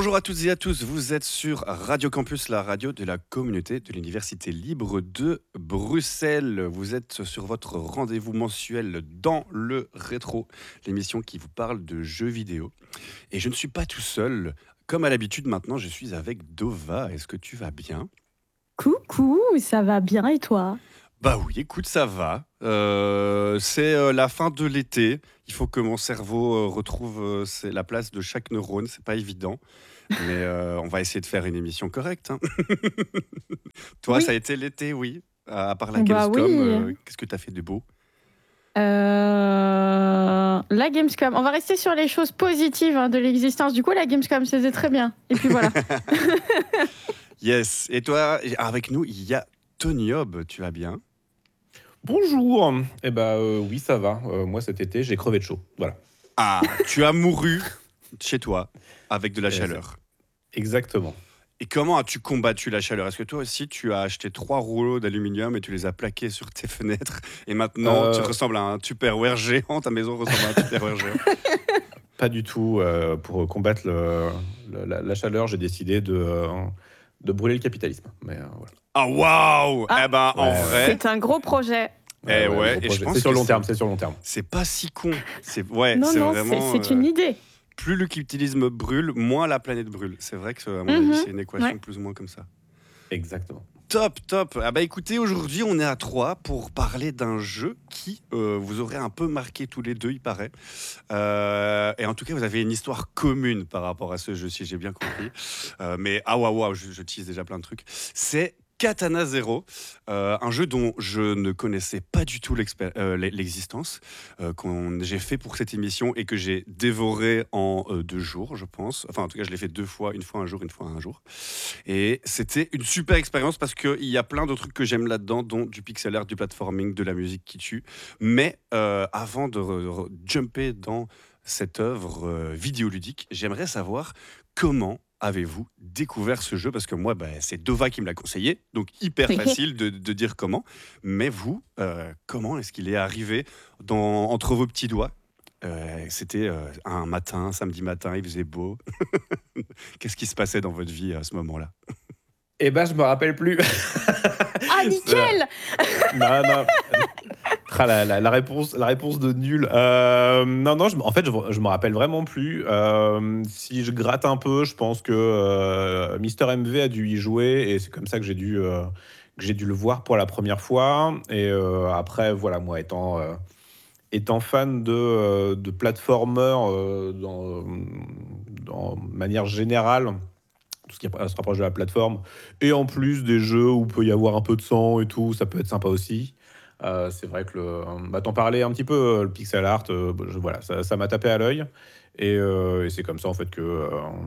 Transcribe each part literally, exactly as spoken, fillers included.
Bonjour à toutes et à tous, vous êtes sur Radio Campus, la radio de la communauté de l'Université libre de Bruxelles. Vous êtes sur votre rendez-vous mensuel dans le rétro, l'émission qui vous parle de jeux vidéo. Et je ne suis pas tout seul, comme à l'habitude maintenant, je suis avec Dova. Est-ce que tu vas bien ? Coucou, ça va bien et toi ? Bah oui, écoute, ça va. Euh, c'est euh, la fin de l'été. Il faut que mon cerveau euh, retrouve euh, c'est la place de chaque neurone. C'est pas évident, mais euh, on va essayer de faire une émission correcte. Hein. Toi, Oui. ça a été l'été, oui. À, à part la Bah Gamescom, oui. euh, qu'est-ce que tu as fait de beau ? Euh, La Gamescom. On va rester sur les choses positives hein, de l'existence. Du coup, la Gamescom, c'était très bien. Et puis voilà. Yes. Et toi, avec nous, il y a Tony Hobb. Tu vas bien ? Bonjour. Eh ben euh, oui, ça va. Euh, moi cet été, j'ai crevé de chaud. Voilà. Ah, tu as mouru chez toi avec de la Et chaleur. Exactement. Et comment as-tu combattu la chaleur ? Est-ce que toi aussi, tu as acheté trois rouleaux d'aluminium et tu les as plaqués sur tes fenêtres et maintenant, Euh, tu ressembles à un Tupperware géant, ta maison ressemble à un Tupperware géant. Pas du tout. Euh, pour combattre le- le- la, la chaleur, j'ai décidé de, euh, de brûler le capitalisme. Mais euh, voilà. Ah, waouh ! Ah. Eh ben, en Ouais. vrai, C'est un gros projet. Eh gros ouais, et je projet. pense c'est sur que le long c'est- terme. C'est sur le long terme. c'est pas si con. C'est ouais, non, c'est non, vraiment. c'est, c'est euh, une idée. Plus le capitalisme brûle, moins la planète brûle. C'est vrai que, à mon Mhm, avis, c'est une équation ouais. plus ou moins comme ça. Exactement. Top, top. Ah bah écoutez, aujourd'hui on est à trois pour parler d'un jeu qui euh, vous aurait un peu marqué tous les deux, il paraît. Euh, et en tout cas, vous avez une histoire commune par rapport à ce jeu, si j'ai bien compris. Euh, mais ah waouh, waouh, je, je tease déjà plein de trucs. C'est Katana Zero, euh, un jeu dont je ne connaissais pas du tout l'expé- euh, l'existence, euh, qu'on j'ai fait pour cette émission et que j'ai dévoré en euh, deux jours, je pense. Enfin, en tout cas, je l'ai fait deux fois, une fois un jour, une fois un jour. Et c'était une super expérience parce qu'il y a plein de trucs que j'aime là-dedans, dont du pixel art, du platforming, de la musique qui tue. Mais euh, avant de re- re- jumper dans cette œuvre euh, vidéoludique, j'aimerais savoir comment avez-vous découvert ce jeu ? Parce que moi, bah, c'est Dova qui me l'a conseillé, donc hyper facile de, de dire comment. Mais vous, euh, comment est-ce qu'il est arrivé dans, entre vos petits doigts ? Euh, C'était euh, un matin, samedi matin, il faisait beau. Qu'est-ce qui se passait dans votre vie à ce moment-là ? Eh ben, je me rappelle plus. Ah, nickel. non, non. Ah, la, la, la réponse, la réponse de nul. Euh, non, non. Je, en fait, je, je me rappelle vraiment plus. Euh, si je gratte un peu, je pense que euh, Mister M V a dû y jouer et c'est comme ça que j'ai dû, euh, que j'ai dû le voir pour la première fois. Et euh, après, voilà, moi étant euh, étant fan de euh, de platformers euh, dans, dans manière générale. Tout ce qui se rapproche de la plateforme, et en plus des jeux où il peut y avoir un peu de sang et tout, ça peut être sympa aussi. Euh, c'est vrai que le, bah, t'en parlais un petit peu, euh, le pixel art, euh, je- voilà, ça, ça m'a tapé à l'œil, et, euh, et c'est comme ça en fait que euh,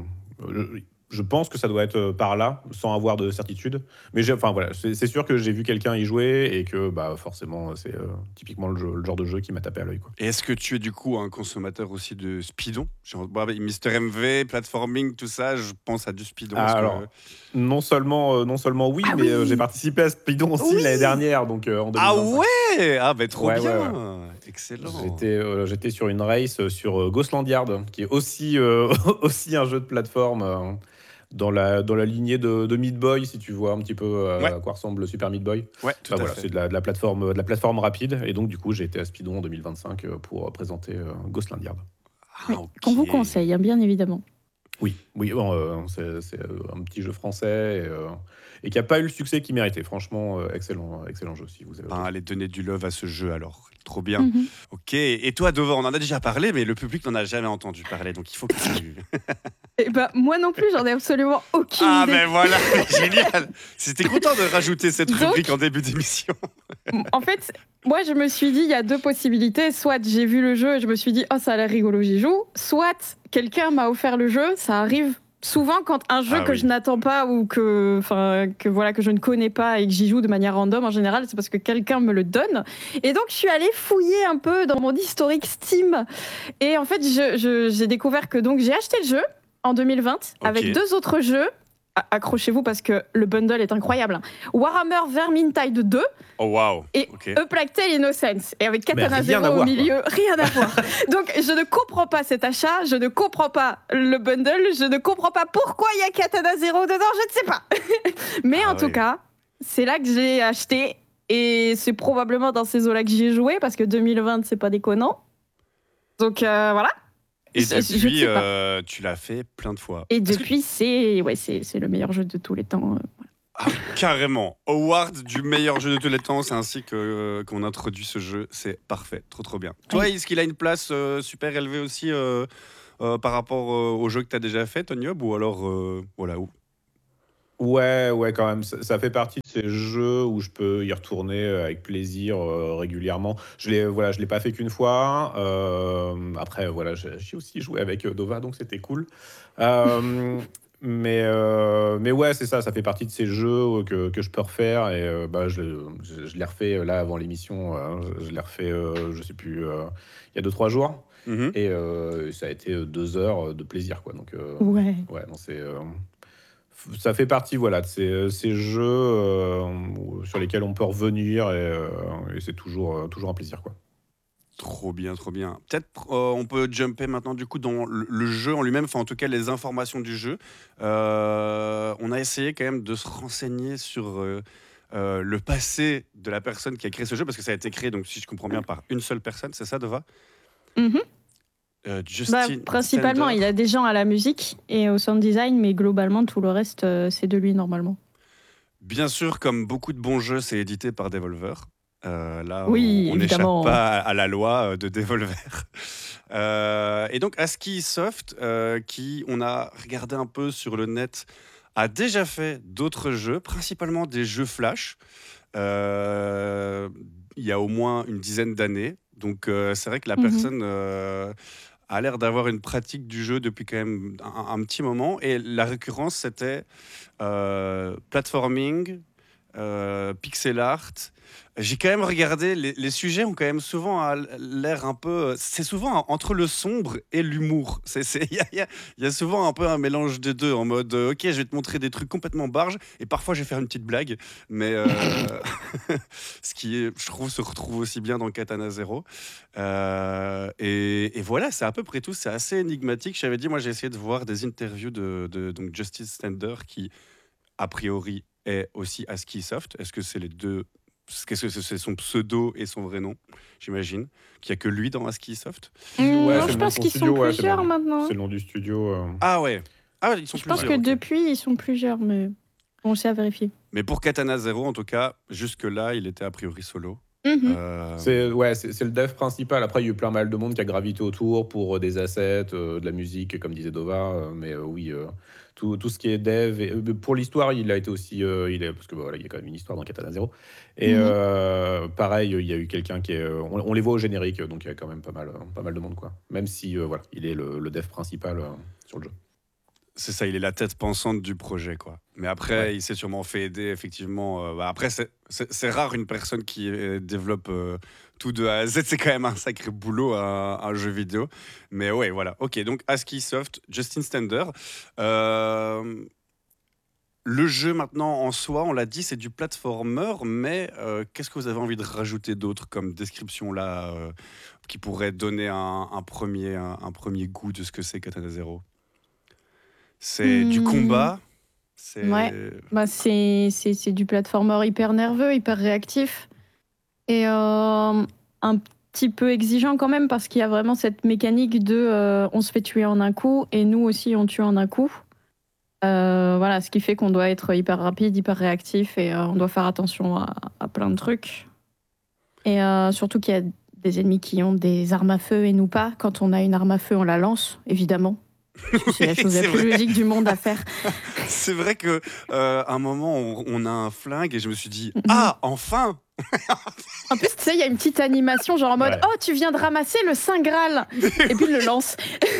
je, je pense que ça doit être par là, sans avoir de certitude. Mais j'ai, enfin voilà, c'est, c'est sûr que j'ai vu quelqu'un y jouer et que bah forcément c'est euh, typiquement le, jeu- le genre de jeu qui m'a tapé à l'œil, quoi. Et est-ce que tu es du coup un consommateur aussi de Speedon ? Genre, bon, avec Mister M V, platforming, tout ça, je pense à du Speedon. Ah, Est-ce que- alors, non seulement, euh, non seulement oui, Ah mais euh, oui. j'ai participé à Speedon aussi Oui. l'année dernière, donc euh, en Ah deux mille vingt-cinq. ouais ! Ah ben trop Ouais, bien ouais, Excellent J'étais, euh, j'étais sur une race euh, sur euh, Ghostland Yard, qui est aussi, euh, aussi un jeu de plateforme euh, dans, la, dans la lignée de, de Meat Boy, si tu vois un petit peu euh, Ouais. à quoi ressemble Super Meat Boy. Ouais, tout Bah, à voilà, fait. c'est de la, de, la plateforme, de la plateforme rapide, et donc du coup j'ai été à Speedon en deux mille vingt-cinq euh, pour présenter euh, Ghostland Yard. Ah, Oui, ok. qu'on vous conseille, hein, bien évidemment. Oui, oui, bon, euh, c'est, c'est euh, un petit jeu français et, euh, et qui n'a pas eu le succès qu'il méritait. Franchement, euh, excellent, excellent jeu si vous avez. Ben, allez donner du love à ce jeu alors. Trop bien. Mhm. Ok. Et toi, Dova, on en a déjà parlé, mais le public n'en a jamais entendu parler, donc il faut que tu. Eh ben, moi non plus, j'en ai absolument aucune Ah idée. ben voilà, génial. C'était content de rajouter cette Donc- rubrique en début d'émission. En fait, moi, je me suis dit, il y a deux possibilités. Soit j'ai vu le jeu et je me suis dit, oh, ça a l'air rigolo, j'y joue. Soit quelqu'un m'a offert le jeu. Ça arrive souvent quand un jeu Ah que oui. je n'attends pas ou que, enfin, que voilà, que je ne connais pas et que j'y joue de manière random, en général, c'est parce que quelqu'un me le donne. Et donc, je suis allée fouiller un peu dans mon historique Steam. Et en fait, je- je- j'ai découvert que donc j'ai acheté le jeu en deux mille vingt Ok. avec deux autres jeux. a- accrochez-vous parce que le bundle est incroyable. Warhammer Vermintide deux Oh waouh. et Ok. A Plague Tale Innocence. Et avec Katana rien Zero à au voir, milieu, rien à voir. Donc je ne comprends pas cet achat, je ne comprends pas le bundle, je ne comprends pas pourquoi il y a Katana Zero dedans, je ne sais pas. Mais Ah en tout ouais. cas, c'est là que j'ai acheté et c'est probablement dans ces eaux-là que j'y ai joué parce que deux mille vingt, c'est pas déconnant. Donc euh, voilà. Et Je- je ne depuis, sais pas. euh, tu l'as fait plein de fois. Et Est-ce que- depuis, c'est ouais, c'est c'est le meilleur jeu de tous les temps. Ah, carrément. Award du meilleur jeu de tous les temps, c'est ainsi que qu'on introduit ce jeu. C'est parfait, trop trop bien. Toi, Oui. est-ce qu'il a une place euh, super élevée aussi euh, euh, par rapport euh, au jeu que tu as déjà fait, Tony Hub, ou alors euh, voilà où Ouais, ouais, quand même. Ça, ça fait partie de ces jeux où je peux y retourner euh, avec plaisir euh, régulièrement. Je l'ai, voilà, je l'ai pas fait qu'une fois. Euh, après, voilà, j'ai j'ai aussi joué avec euh, Dova, donc c'était cool. Euh, mais, euh, mais ouais, c'est ça. Ça fait partie de ces jeux que, que je peux refaire. Et euh, bah, je, je, je l'ai refait euh, là avant l'émission. euh, je je l'ai refait, euh, je sais plus, euh, il y a deux trois jours. Mhm. Et euh, ça a été euh, deux heures de plaisir, quoi. Donc, euh, Ouais. ouais, non, c'est. euh, ça fait partie, voilà, de ces, ces jeux euh, où- sur lesquels on peut revenir et, euh, et c'est toujours, euh, toujours un plaisir, quoi. Trop bien, trop bien. Peut-être euh, on peut jumper maintenant du coup dans le, le jeu en lui-même, enfin en tout cas les informations du jeu. Euh, on a essayé quand même de se renseigner sur euh, euh, le passé de la personne qui a créé ce jeu, parce que ça a été créé, donc si je comprends bien, par une seule personne, c'est ça, Deva Mhm. Euh, Bah, Justin principalement, Stender. il a des gens à la musique et au sound design, mais globalement, tout le reste, euh, c'est de lui normalement. Bien sûr, comme beaucoup de bons jeux, c'est édité par Devolver. Euh, là, Oui, on on n'échappe évidemment. pas à, à la loi euh, de Devolver. Euh, et donc, ASCII Soft, euh, qui, on a regardé un peu sur le net, a déjà fait d'autres jeux, principalement des jeux Flash, euh, il y a au moins une dizaine d'années. Donc, euh, c'est vrai que la Mhm. personne euh, a l'air d'avoir une pratique du jeu depuis quand même un, un petit moment. Et la récurrence, c'était euh, platforming, euh, pixel art. J'ai quand même regardé, les, les sujets ont quand même souvent un- l'air un peu. C'est souvent entre le sombre et l'humour. C'est- c'est- Il y a, il y a- il y a souvent un peu un mélange des deux, en mode euh, ok, je vais te montrer des trucs complètement barges, et parfois je vais faire une petite blague, mais euh, ce qui, est, je trouve, se retrouve aussi bien dans Katana Zero. Euh, et, et voilà, c'est à peu près tout. C'est assez énigmatique. J'avais dit, moi, j'ai essayé de voir des interviews de, de donc Justice Stender, qui a priori est aussi ASCII Soft. Est-ce que c'est les deux? Qu'est-ce que c'est son pseudo et son vrai nom? J'imagine qu'il n'y a que lui dans ASCII Soft. Hum, Ouais, non, c'est je le nom de pense son qu'ils studio, sont ouais, c'est le nom plusieurs du- maintenant. c'est le nom du studio. euh. Ah ouais. Ah ouais, ils sont Je pense plusieurs. que ok. depuis, ils sont plusieurs, mais bon, c'est à vérifier. Mais pour Katana Zero, en tout cas, jusque-là, il était a priori solo. Mhm. Euh, C'est ouais, c'est c'est le dev principal. Après, il y a eu plein mal de monde qui a gravité autour pour euh, des assets, euh, de la musique, comme disait Dova. euh, mais euh, oui, euh, tout, tout ce qui est dev. Et, euh, pour l'histoire, il a été aussi. euh, il est, parce que bah, voilà, il y a quand même une histoire dans Katana Zero. Et Mhm. euh, pareil, il y a eu quelqu'un qui est. euh, on, on les voit au générique, donc il y a quand même pas mal, euh, pas mal de monde, quoi. Même si euh, voilà, il est le, le dev principal euh, sur le jeu. C'est ça, il est la tête pensante du projet, quoi. Mais après, Ouais. il s'est sûrement fait aider, effectivement. euh, bah, après, c'est- c'est c'est rare une personne qui euh, développe euh, tout de A à Z. C'est quand même un sacré boulot, un, un jeu vidéo. Mais ouais, voilà. Ok, donc ASCII Soft, Justin Stender. Euh, le jeu, maintenant, en soi, on l'a dit, c'est du platformer. Mais euh, qu'est-ce que vous avez envie de rajouter d'autre comme description là, euh, qui pourrait donner un, un premier, un, un premier goût de ce que c'est Katana Zero? C'est du Hmm. combat. C'est Ouais. Bah, c'est c'est- c'est du platformer hyper nerveux, hyper réactif. Et euh, un petit peu exigeant quand même, parce qu'il y a vraiment cette mécanique de euh, on se fait tuer en un coup, et nous aussi on tue en un coup. Euh, voilà, ce qui fait qu'on doit être hyper rapide, hyper réactif, et euh, on doit faire attention à, à plein de trucs. Et euh, surtout qu'il y a des ennemis qui ont des armes à feu et nous pas. Quand on a une arme à feu, on la lance, évidemment. Parce que c'est la Oui, chose la c'est plus vrai. logique du monde à faire. C'est vrai que euh, à un moment on, on a un flingue et je me suis dit Mhm. ah enfin. En plus, tu sais, il y a une petite animation, genre en mode Ouais. oh, tu viens de ramasser le Saint Graal. Et puis il le lance.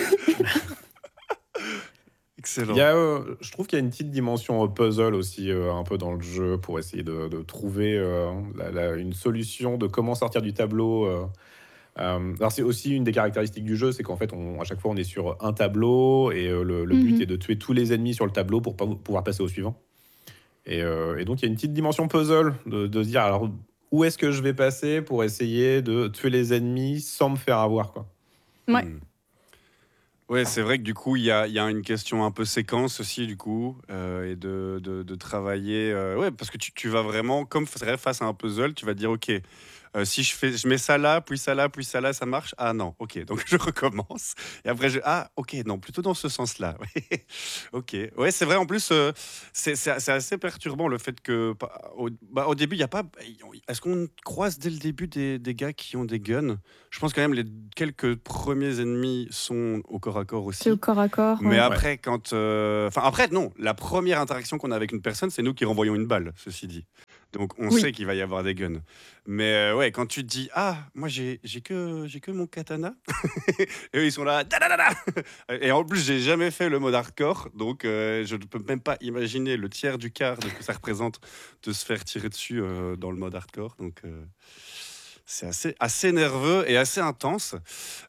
Excellent. Il y a, euh, je trouve qu'il y a une petite dimension euh, puzzle aussi euh, un peu dans le jeu pour essayer de, de trouver euh, la- la- une solution de comment sortir du tableau. euh. Euh, alors c'est aussi une des caractéristiques du jeu, c'est qu'en fait, on, à chaque fois, on est sur un tableau et euh, le, le but Mhm. est de tuer tous les ennemis sur le tableau pour pa- pouvoir passer au suivant. Et, euh, et donc, il y a une petite dimension puzzle de, de se dire, alors, où est-ce que je vais passer pour essayer de tuer les ennemis sans me faire avoir, quoi. Ouais. Hmm. Ouais, c'est vrai que du coup, il y a, il y a une question un peu séquence aussi, du coup, euh, et de, de, de travailler. Euh, ouais, parce que tu, tu vas vraiment, comme c'est vrai, face à un puzzle, tu vas te dire, OK, euh, si je, fais, je mets ça là, puis ça là, puis ça là, ça marche. Ah non, OK, donc je recommence. Et après, je. Ah, OK, non, plutôt dans ce sens-là. OK. Ouais, c'est vrai, en plus, euh, c'est c'est- c'est assez perturbant le fait que, pa- au, bah, au début, il n'y a pas. Est-ce qu'on croise dès le début des, des gars qui ont des guns? Je pense quand même les quelques premiers ennemis sont au corps à corps C'est au aussi. corps à corps, Mais ouais. Ouais. après, quand. euh, Enfin, après, non. La première interaction qu'on a avec une personne, c'est nous qui renvoyons une balle, ceci dit. Donc, on Oui. sait qu'il va y avoir des guns. Mais euh, ouais, quand tu te dis, ah, moi, j'ai j'ai que, j'ai que mon katana. Et eux, ils sont là. Da, da, da, da. Et en plus, j'ai jamais fait le mode hardcore. Donc, euh, je ne peux même pas imaginer le tiers du quart de ce que ça représente de se faire tirer dessus euh, dans le mode hardcore. Donc. euh, c'est assez, assez nerveux et assez intense.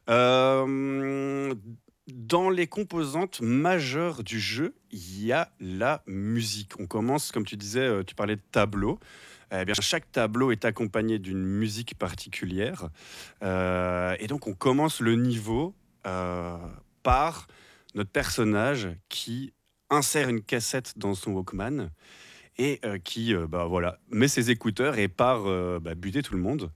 Euh, dans les composantes majeures du jeu, il y a la musique. On commence, comme tu disais, euh, tu parlais de tableau. Eh bien, chaque tableau est accompagné d'une musique particulière. Euh, et donc, on commence le niveau euh, par notre personnage qui insère une cassette dans son Walkman et euh, qui euh, bah, voilà, met ses écouteurs et part euh, bah, buter tout le monde.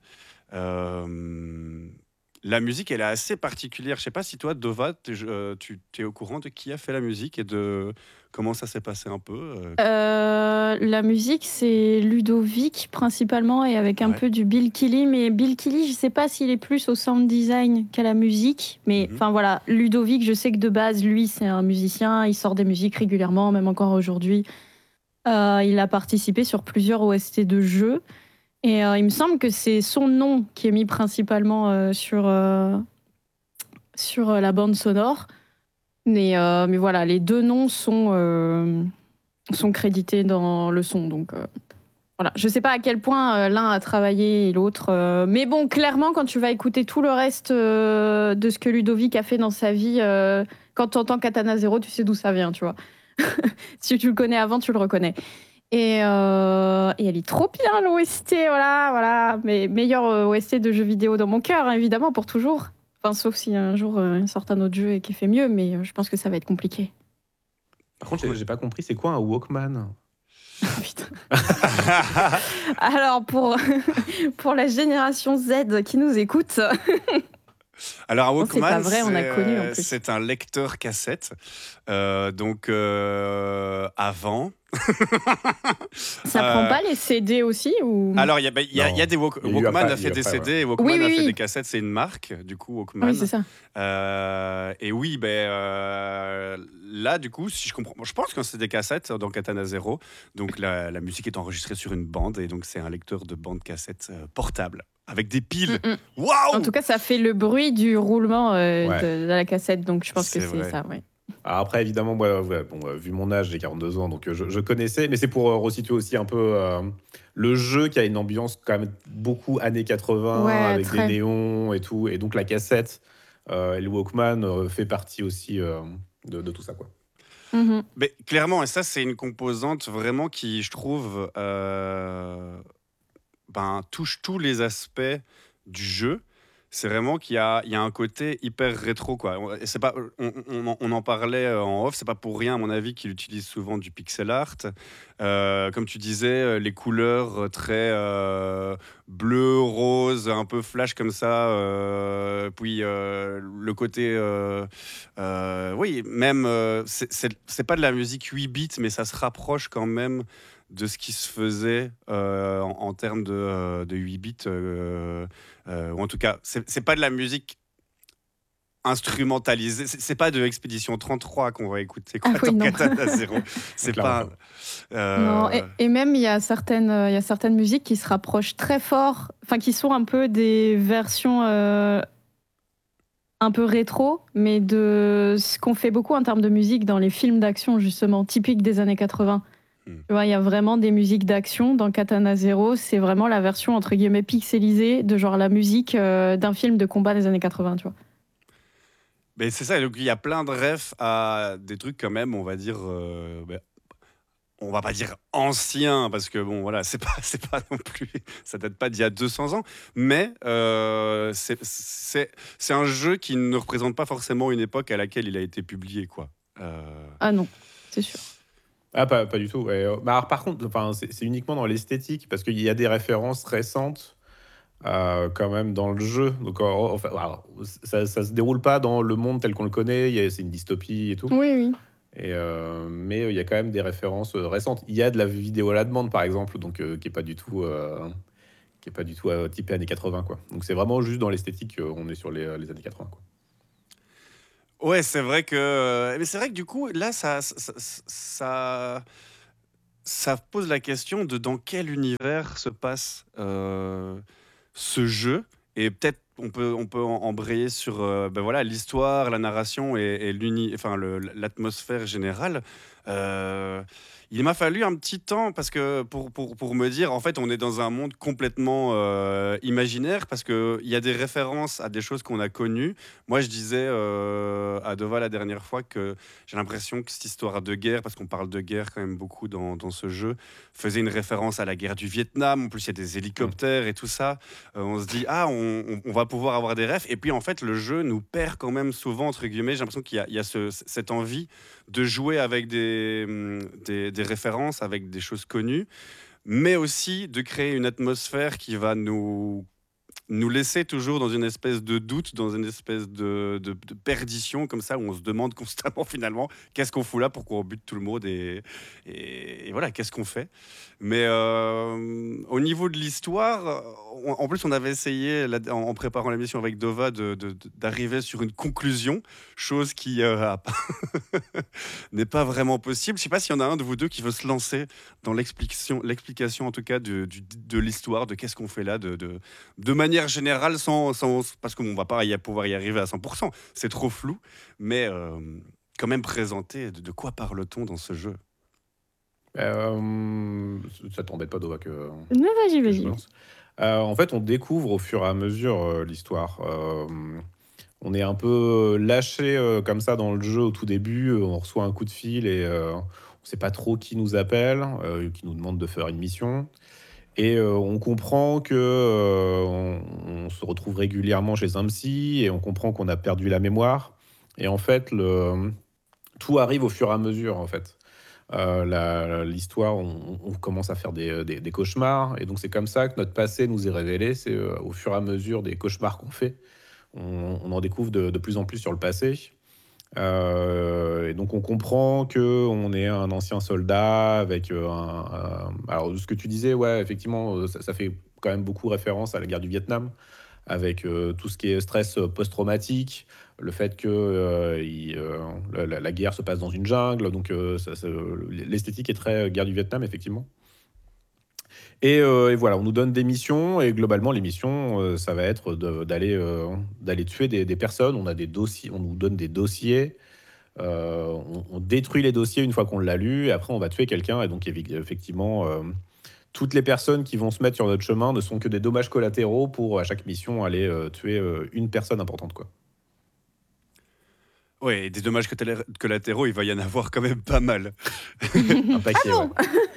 Euh, la musique, elle est assez particulière. Je sais pas si toi, Dova, t'es- euh, tu es au courant de qui a fait la musique et de comment ça s'est passé un peu. euh, Euh, la musique, c'est Ludovic principalement et avec un Ouais. peu du Bill Kelly. Mais Bill Kelly, je sais pas s'il est plus au sound design qu'à la musique. Mais Mhm. enfin voilà, Ludovic, je sais que de base, lui, c'est un musicien. Il sort des musiques régulièrement, même encore aujourd'hui. Euh, il a participé sur plusieurs O S T de jeux. Et euh, il me semble que c'est son nom qui est mis principalement euh, sur, euh, sur euh, la bande sonore. Mais, euh, mais voilà, les deux noms sont, euh, sont crédités dans le son. Donc euh, voilà, je sais pas à quel point euh, l'un a travaillé et l'autre. euh, mais bon, clairement, quand tu vas écouter tout le reste euh, de ce que Ludovic a fait dans sa vie, euh, quand tu entends Katana Zero, tu sais d'où ça vient, tu vois. Si tu le connais avant, tu le reconnais. Et, euh, et elle est trop bien, l'O S T, voilà, voilà. Mais meilleur euh, O S T de jeux vidéo dans mon cœur, hein, évidemment, pour toujours. Enfin, sauf si un jour euh, il sort un autre jeu et qui fait mieux, mais euh, je pense que ça va être compliqué. Par contre, j'ai- j'ai pas compris, c'est quoi un Walkman? Putain. Alors, pour, pour la génération Z qui nous écoute, Alors, un non, c'est pas Walkman, vrai, on a c'est, connu en euh, plus. c'est un lecteur cassette. Euh, donc, euh, avant. Ça prend Euh, pas les C D aussi ou... alors, il y a, bah, il y a- il y a Non. des Walk- Il y a eu Walkman après, a il y a fait eu des après, C D ouais. et Walkman Oui, oui, a fait oui. des cassettes. C'est une marque, du coup, Walkman. Oui, c'est ça. Euh, et oui, ben, euh, là, du coup, si je comprends, je pense que c'est des cassettes dans Katana Zero. Donc, la, la musique est enregistrée sur une bande et donc c'est un lecteur de bande cassette euh, portable avec des piles. Mm, mm. En Waouh! tout cas, ça fait le bruit du roulement euh, Ouais. de, de la cassette, donc je pense que C'est c'est vrai. ça, ouais. Alors après, évidemment, moi, ouais, bon, euh, vu mon âge, j'ai quarante-deux ans, donc euh, je, je connaissais, mais c'est pour euh, resituer aussi un peu euh, le jeu qui a une ambiance quand même beaucoup années quatre-vingts, Ouais, avec très. des néons et tout, et donc la cassette euh, et le Walkman euh, fait partie aussi euh, de, de tout ça, quoi. Mhm. Mais clairement, et ça, c'est une composante vraiment qui, je trouve, euh, ben, touche tous les aspects du jeu. C'est vraiment qu'il y a, il y a un côté hyper rétro, quoi. On- et c'est pas, on, on en- on en parlait euh, en off, c'est pas pour rien, à mon avis, qu'il utilise souvent du pixel art. Euh, comme tu disais, euh, les couleurs euh, très euh, bleu, rose, un peu flash comme ça. euh, puis euh, le côté, euh, euh, oui, même, euh, c'est c'est- c'est pas de la musique huit bits, mais ça se rapproche quand même de ce qui se faisait euh, en, en termes de, euh, de huit bits. euh, euh, ou en tout cas, c'est c'est pas de la musique instrumentalisée. C'est c'est pas de Expédition trente-trois qu'on va écouter quoi, Ah oui, dans non. Katana Zero. C'est Clairement pas. pas. Non, et, euh, et même il y a certaines, euh, il y a certaines musiques qui se rapprochent très fort, enfin qui sont un peu des versions euh, un peu rétro, mais de ce qu'on fait beaucoup en termes de musique dans les films d'action justement, typiques des années quatre-vingts. Hmm. Tu vois, il y a vraiment des musiques d'action dans Katana Zero. C'est vraiment la version entre guillemets pixelisée de genre la musique euh, d'un film de combat des années quatre-vingts, tu vois. Mais c'est ça, donc il y a plein de refs à des trucs quand même, on va dire, euh, ben, on va pas dire anciens, parce que bon, voilà, c'est pas, c'est pas non plus, ça date pas d'il y a deux cents ans, mais euh, c'est, c'est, c'est un jeu qui ne représente pas forcément une époque à laquelle il a été publié, quoi. Euh, Ah non, c'est sûr. Ah, pas, pas du tout. Ouais. Euh, bah, alors, par contre, enfin, c'est c'est uniquement dans l'esthétique, parce qu'il y a des références récentes euh, quand même dans le jeu. Donc, euh, enfin, alors, ça, ça se déroule pas dans le monde tel qu'on le connaît. il y a- C'est une dystopie et tout. Oui, oui. Et, euh, mais euh, il y a quand même des références euh, récentes. Il y a de la vidéo à la demande, par exemple, donc euh, qui est pas du tout, euh, qui est pas du tout euh, typé années quatre-vingts, quoi. Donc c'est vraiment juste dans l'esthétique, euh, on est sur les, euh, les années quatre-vingts, quoi. Ouais, c'est vrai que, mais c'est vrai que du coup, là, ça, ça, ça, ça- ça pose la question de dans quel univers se passe euh, ce jeu. Et peut-être on peut, on peut en- embrayer sur euh, ben voilà, l'histoire, la narration et, et l'uni- enfin, le- l'atmosphère générale. Euh, il m'a fallu un petit temps parce que pour, pour, pour me dire, en fait, on est dans un monde complètement euh, imaginaire parce qu'il y a des références à des choses qu'on a connues. Moi, je disais euh, à Dova la dernière fois que j'ai l'impression que cette histoire de guerre, parce qu'on parle de guerre quand même beaucoup dans, dans ce jeu, faisait une référence à la guerre du Vietnam. En plus, il y a des Mm. hélicoptères et tout ça. Euh, on se dit, ah, on, on- on va pouvoir avoir des rêves. Et puis, en fait, le jeu nous perd quand même souvent, entre guillemets. J'ai l'impression qu'il y a, il y a ce- cette envie de jouer avec des, hum, des, des références, avec des choses connues, mais aussi de créer une atmosphère qui va nous nous laisser toujours dans une espèce de doute, dans une espèce de, de- de perdition comme ça, où on se demande constamment finalement qu'est-ce qu'on fout là, pourquoi on bute tout le monde et, et- et voilà, qu'est-ce qu'on fait. Mais euh, au niveau de l'histoire, on- en plus on avait essayé là, en, en préparant l'émission avec Dova de- de- de- d'arriver sur une conclusion, chose qui euh, a pas- n'est pas vraiment possible. Je sais pas s'il y en a un de vous deux qui veut se lancer dans l'explication, l'explication en tout cas de, du- de l'histoire, de qu'est-ce qu'on fait là, de, de, de manière générale, sans, sans, parce qu'on va pas y pouvoir y arriver à cent pour cent, c'est trop flou, mais euh, quand même présenter de, de quoi parle-t-on dans ce jeu. Euh, ça t'embête pas, Dova, que, Mais vas-y, que je vas-y. me lance. Euh, en fait, on découvre au fur et à mesure euh, l'histoire. Euh, on est un peu lâché euh, comme ça dans le jeu au tout début. euh, On reçoit un coup de fil et euh, on sait pas trop qui nous appelle, euh, qui nous demande de faire une mission. Et euh, on comprend que euh, on, on se retrouve régulièrement chez un psy et on comprend qu'on a perdu la mémoire. Et en fait, le, tout arrive au fur et à mesure, en fait. Euh, la- L'histoire, on, on commence à faire des, des- des cauchemars. Et donc, c'est comme ça que notre passé nous est révélé. C'est euh, au fur et à mesure des cauchemars qu'on fait. On, on en découvre de, de plus en plus sur le passé. Euh, et donc, on comprend que on est un ancien soldat avec euh, un, un- Alors, ce que tu disais, ouais, effectivement, euh, ça, ça fait quand même beaucoup référence à la guerre du Vietnam, avec euh, tout ce qui est stress euh, post-traumatique, le fait que euh, il, euh, la, la- la guerre se passe dans une jungle, donc euh, ça- ça- l'esthétique est très euh, guerre du Vietnam, effectivement. Et, euh, et voilà, on nous donne des missions, et globalement, les missions, euh, ça va être de- d'aller euh, d'aller tuer des, des personnes. On a des dossiers, on nous donne des dossiers. Euh, on, on détruit les dossiers une fois qu'on l'a lu, et après on va tuer quelqu'un. Et donc, évi- effectivement, euh, toutes les personnes qui vont se mettre sur notre chemin ne sont que des dommages collatéraux pour, à chaque mission, aller euh, tuer euh, une personne importante, quoi. Ouais, et des dommages collatéra- collatéraux, il va y en avoir quand même pas mal. Un paquet, ouais.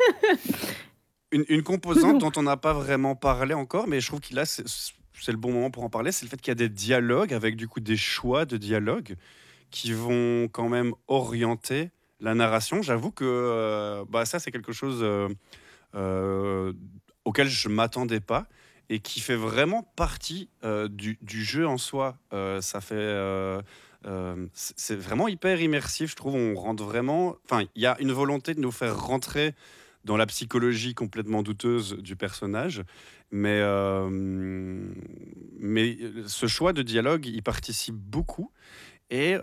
Une, une composante dont on n'a pas vraiment parlé encore, mais je trouve qu'il a, c'est c'est le bon moment pour en parler, c'est le fait qu'il y a des dialogues avec du coup des choix de dialogues qui vont quand même orienter la narration. J'avoue que euh, bah, ça, c'est quelque chose euh, euh, auquel je m'attendais pas et qui fait vraiment partie euh, du, du jeu en soi. Euh, ça fait, euh, euh, c'est c'est vraiment hyper immersif, je trouve. On rentre vraiment. Enfin, il y a une volonté de nous faire rentrer dans la psychologie complètement douteuse du personnage, mais euh, mais ce choix de dialogue, il participe beaucoup. Et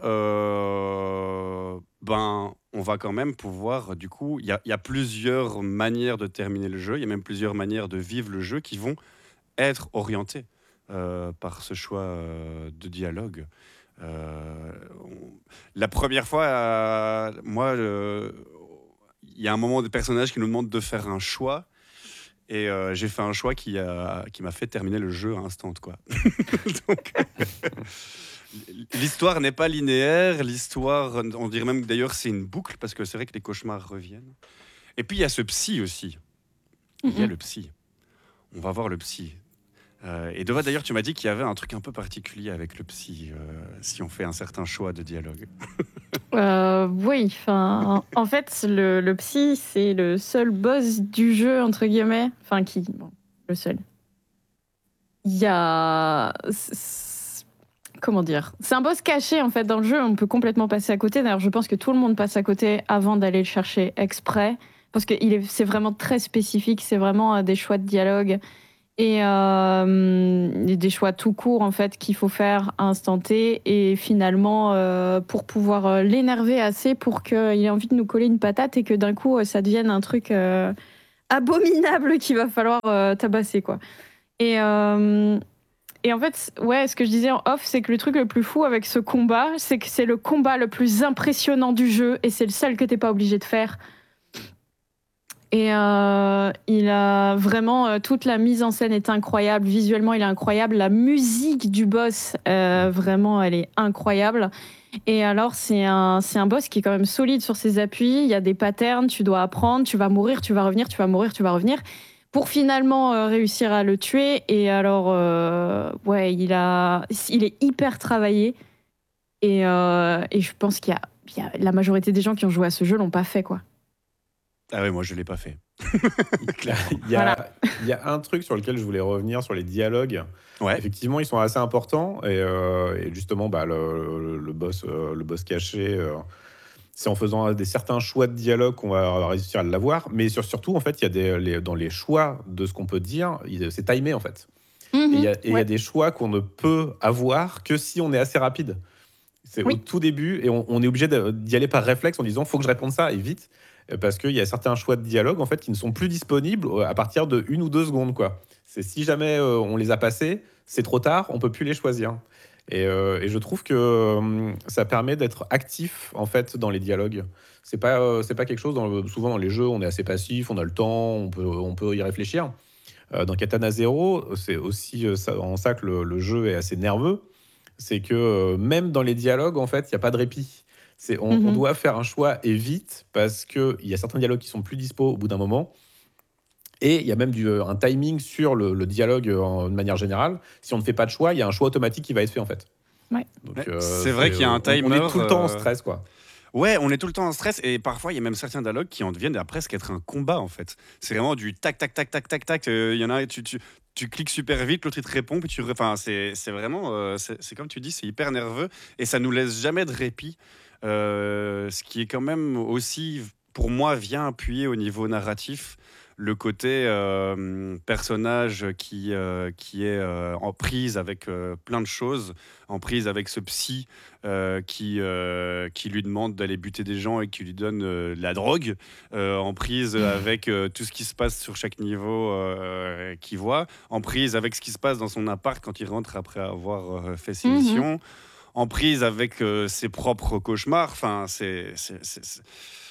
euh, ben, on va quand même pouvoir, du coup, il y a, il y a plusieurs manières de terminer le jeu, il y a même plusieurs manières de vivre le jeu qui vont être orientées euh, par ce choix euh, de dialogue. Euh, on- la première fois, euh, moi, euh, il il y a un moment des personnages qui nous demandent de faire un choix. Et euh, j'ai fait un choix qui, a, qui m'a fait terminer le jeu à instant, quoi. Donc, l'histoire n'est pas linéaire. L'histoire, on dirait même que d'ailleurs c'est une boucle parce que c'est vrai que les cauchemars reviennent. Et puis il y a ce psy aussi. Il y a Mhm. le psy. On va voir le psy. Euh, et Dova, d'ailleurs, tu m'as dit qu'il y avait un truc un peu particulier avec le psy, euh, si on fait un certain choix de dialogue. Euh, oui, enfin, en en fait, le, le psy, c'est le seul boss du jeu, entre guillemets. Enfin, qui. Bon, le seul. Il y a. c'est- Comment dire? C'est un boss caché, en fait, dans le jeu. On peut complètement passer à côté. D'ailleurs, je pense que tout le monde passe à côté avant d'aller le chercher exprès. Parce que il est, c'est vraiment très spécifique. C'est vraiment euh, des choix de dialogue. Et euh, des choix tout court en fait qu'il faut faire à instant T et finalement euh, pour pouvoir euh, l'énerver assez pour qu'il ait envie de nous coller une patate et que d'un coup euh, ça devienne un truc euh, abominable qu'il va falloir euh, tabasser quoi. Et, euh, et en fait ouais ce que je disais en off c'est que le truc le plus fou avec ce combat c'est que c'est le combat le plus impressionnant du jeu et c'est le seul que t'es pas obligé de faire. Et euh, il a vraiment euh, toute la mise en scène est incroyable, visuellement il est incroyable, la musique du boss euh, vraiment elle est incroyable. Et alors c'est un c'est un boss qui est quand même solide sur ses appuis, il y a des patterns, tu dois apprendre, tu vas mourir, tu vas revenir, tu vas mourir, tu vas revenir pour finalement euh, réussir à le tuer. Et alors euh, ouais il a il est hyper travaillé et euh, et je pense qu'il y a, il y a la majorité des gens qui ont joué à ce jeu l'ont pas fait quoi. Ah ouais, moi je l'ai pas fait. Clairement. Il y, a, Voilà. il y a un truc sur lequel je voulais revenir, sur les dialogues. Ouais. Effectivement, ils sont assez importants. Et, euh, et justement, bah, le, le- le boss, euh, le boss caché, euh, c'est en faisant des certains choix de dialogue qu'on va réussir à l'avoir. Mais sur- surtout, en fait, il y a des, les- dans les choix de ce qu'on peut dire, il- c'est timé, en fait. Et il y, a- et il y a Ouais. des choix qu'on ne peut avoir que si on est assez rapide. C'est au Oui. tout début et on, on est obligé de- d'y aller par réflexe en disant faut que je réponde ça et vite euh, parce qu'il y a certains choix de dialogue en fait qui ne sont plus disponibles euh, à partir de une ou deux secondes quoi. C'est si jamais euh, on les a passés, c'est trop tard, on peut plus les choisir. Et, euh, et je trouve que euh, ça permet d'être actif en fait dans les dialogues. C'est pas euh, c'est pas quelque chose dans le- souvent dans les jeux on est assez passif, on a le temps, on peut on peut y réfléchir. Euh, dans Katana Zero, c'est aussi euh, ça- en ça que le, le jeu est assez nerveux. C'est que euh, même dans les dialogues, en fait, il n'y a pas de répit. C'est, on, on Mhm. doit faire un choix et vite parce qu'il y a certains dialogues qui sont plus dispo au bout d'un moment. Et il y a même du, euh, un timing sur le, le dialogue euh, en- de manière générale. Si on ne fait pas de choix, il y a un choix automatique qui va être fait en fait. Ouais. Donc Ouais, euh, c'est vrai c'est, qu'il y a euh, un on, on est timer. tout le temps en euh, stress quoi. Ouais, on est tout le temps en stress et parfois il y a même certains dialogues qui en deviennent à presque être un combat en fait. C'est vraiment du tac tac tac tac tac tac. euh, Il y en a, tu, tu, tu cliques super vite, l'autre il te répond, puis tu, re- enfin c'est c'est vraiment, euh, c'est c'est comme tu dis, c'est hyper nerveux et ça nous laisse jamais de répit. Euh, ce qui est quand même aussi, pour moi, vient appuyer au niveau narratif le côté euh, personnage qui, euh, qui est euh, en prise avec euh, plein de choses, en prise avec ce psy euh, qui, euh, qui lui demande d'aller buter des gens et qui lui donne euh, de la drogue, euh, en prise avec euh, tout ce qui se passe sur chaque niveau euh, qu'il voit, en prise avec ce qui se passe dans son appart quand il rentre après avoir euh, fait ses Mhm. missions, en prise avec euh, ses propres cauchemars. Enfin, c'est c'est- c'est- c'est-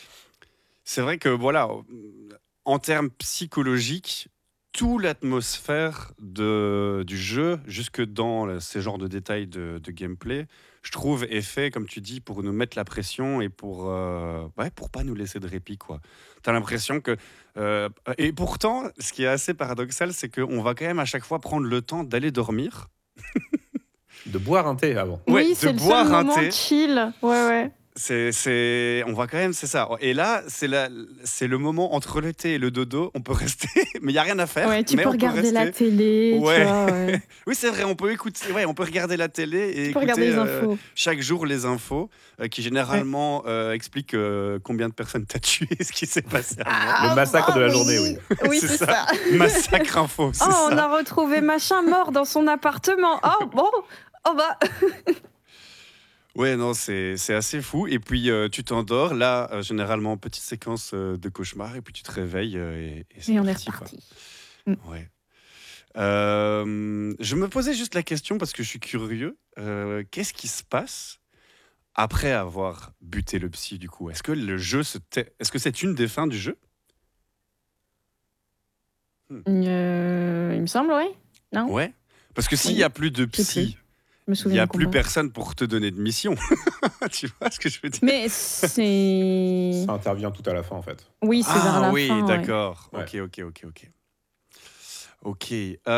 c'est vrai que voilà, en termes psychologiques, toute l'atmosphère de, du jeu, jusque dans le- ces genres de détails de, de gameplay, je trouve est fait, comme tu dis, pour nous mettre la pression et pour, euh, ouais, pour pas nous laisser de répit, quoi. T'as l'impression que... euh, et pourtant, ce qui est assez paradoxal, c'est qu'on va quand même à chaque fois prendre le temps d'aller dormir. De boire un thé avant. Ouais, Oui, de c'est le boire seul un moment thé. chill. Ouais, ouais. C'est, c'est, on va quand même, c'est ça. Et là, c'est, la, c'est le moment entre le thé et le dodo. On peut rester, mais il y a rien à faire. Ouais, tu mais peux on regarder peut la rester. télé, Ouais. tu vois. Ouais. Oui, c'est vrai. On peut écouter. Ouais, on peut regarder la télé et Tu peux écouter regarder les euh, infos. chaque jour les infos euh, qui généralement euh, expliquent euh, combien de personnes t'as tué, ce qui s'est passé avant. Le massacre ah, de la oui. journée, oui. Oui, C'est c'est ça. ça. Massacre info, c'est Oh, on ça. a retrouvé machin mort dans son appartement. Oh, bon. Oh, bah. Ouais, non, c'est, c'est assez fou. Et puis euh, tu t'endors. Là, euh, généralement, petite séquence euh, de cauchemar. Et puis tu te réveilles euh, et, et c'est Et on est parti, quoi. reparti. Ouais. Euh, je me posais juste la question parce que je suis curieux. Euh, qu'est-ce qui se passe après avoir buté le psy, du coup, est-ce que le jeu se tait- est-ce que c'est une des fins du jeu? Euh, il me semble, oui. Non? Ouais. Parce que s'il Oui. y a plus de Je sais plus. psy, Je me il n'y souviens a du plus combat. personne pour te donner de mission. Tu vois ce que je veux dire? Mais c'est. Ça intervient tout à la fin, en fait. Oui, c'est vers Ah la oui, fin. Ouais. d'accord. Ouais. Ok, ok, ok, ok. Ok.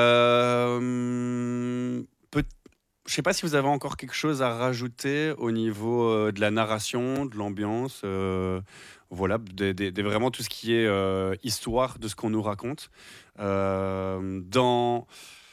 Euh... peut- Je sais pas si vous avez encore quelque chose à rajouter au niveau euh, de la narration, de l'ambiance, euh, voilà, des- des- des- vraiment tout ce qui est euh, histoire de ce qu'on nous raconte. Euh, dans,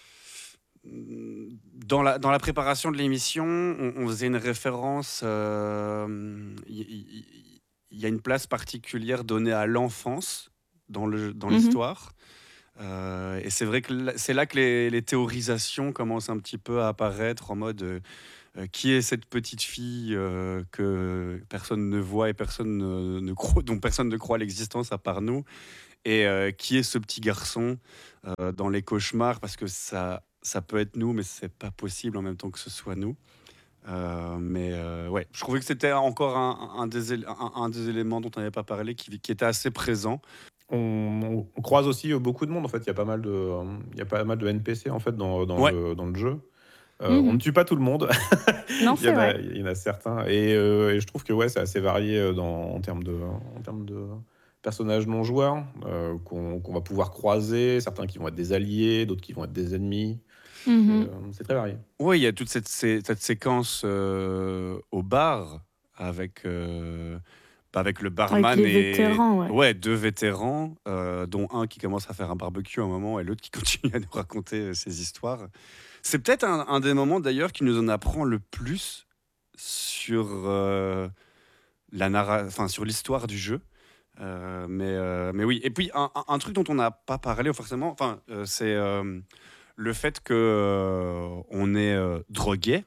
dans, la, dans la préparation de l'émission, on, on faisait une référence. euh, Il il- il y, a une place particulière donnée à l'enfance dans le, dans Mhm. l'histoire. Euh, et c'est vrai que là- c'est là que les, les théorisations commencent un petit peu à apparaître en mode euh, euh, qui est cette petite fille euh, que personne ne voit et personne ne, ne croit, dont personne ne croit à l'existence à part nous, et euh, qui est ce petit garçon euh, dans les cauchemars, parce que ça, ça peut être nous, mais c'est pas possible en même temps que ce soit nous. Euh, mais euh, ouais, je trouvais que c'était encore un, un des, éle- un, un des éléments dont on n'avait pas parlé qui, qui était assez présent. On, on croise aussi euh, beaucoup de monde, en fait. Il y a pas mal de, euh, il y a pas mal de N P C, en fait, dans, dans, Ouais. le, dans le jeu. Euh, Mhm. On ne tue pas tout le monde. Non, il, y c'est en a, vrai. il y en a certains. Et, euh, et je trouve que ouais, c'est assez varié euh, dans, en termes de, en termes de personnages non joueurs euh, qu'on qu'on va pouvoir croiser. Certains qui vont être des alliés, d'autres qui vont être des ennemis. C'est Mhm. euh, c'est très varié. Oui, il y a toute cette, sé- cette séquence euh, au bar avec, euh, bah, avec le Avec barman les et vétérans, ouais. ouais, deux vétérans, euh, dont un qui commence à faire un barbecue à un moment et l'autre qui continue à nous raconter euh, ses histoires. C'est peut-être un, un des moments d'ailleurs qui nous en apprend le plus sur, euh, la narra- enfin, sur l'histoire du jeu. Euh, mais, euh, mais oui, et puis un, un- un truc dont on n'a pas parlé forcément, enfin, euh, c'est euh, le fait que euh, on est euh, drogué,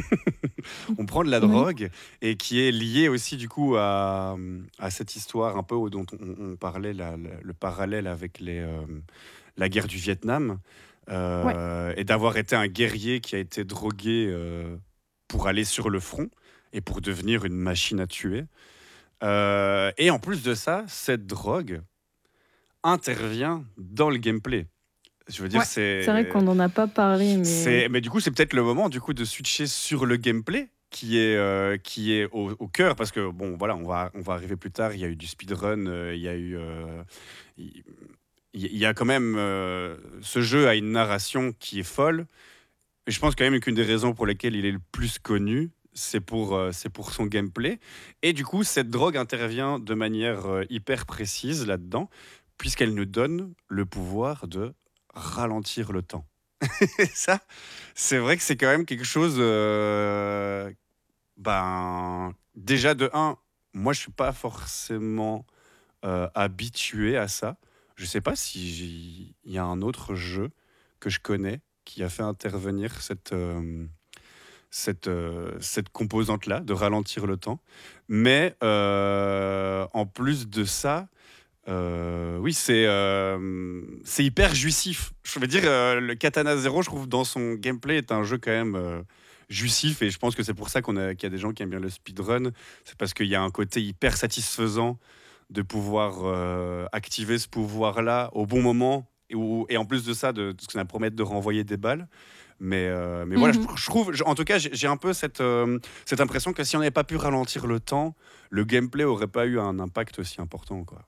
on prend de la Oui. drogue, et qui est lié aussi du coup à, à cette histoire un peu dont on, on parlait, la- la- le parallèle avec les, euh, la guerre du Vietnam, euh, et d'avoir été un guerrier qui a été drogué euh, pour aller sur le front et pour devenir une machine à tuer. Euh, et en plus de ça, cette drogue intervient dans le gameplay. Je veux dire, Ouais, c'est. C'est vrai qu'on n'en a pas parlé, mais. C'est, mais du coup, c'est peut-être le moment du coup de switcher sur le gameplay qui est euh, qui est au, au cœur, parce que bon, voilà, on va on va arriver plus tard. Il y a eu du speedrun, euh, il y a eu euh, il il y a quand même euh, ce jeu a une narration qui est folle. Et je pense quand même qu'une des raisons pour lesquelles il est le plus connu, c'est pour euh, c'est pour son gameplay. Et du coup, cette drogue intervient de manière euh, hyper précise là-dedans, puisqu'elle nous donne le pouvoir de ralentir le temps. Et ça, c'est vrai que c'est quand même quelque chose. euh, ben, déjà de un, moi je suis pas forcément euh, habitué à ça. Je sais pas si il y a un autre jeu que je connais qui a fait intervenir cette euh, cette euh, cette composante-là de ralentir le temps. Mais euh, en plus de ça. Euh, oui, c'est euh, c'est hyper jouissif. Je veux dire, euh, le Katana Zero, je trouve, dans son gameplay, est un jeu quand même euh, jouissif. Et je pense que c'est pour ça qu'on a, qu'il y a des gens qui aiment bien le speedrun. C'est parce qu'il y a un côté hyper satisfaisant de pouvoir euh, activer ce pouvoir-là au bon moment. Et, où- et en plus de ça, de, de ce que ça promet de renvoyer des balles. Mais, euh, mais voilà, je, Mhm. je trouve, je- en tout cas, j'ai j'ai un peu cette, euh, cette impression que si on n'avait pas pu ralentir le temps, le gameplay aurait pas eu un impact aussi important, quoi.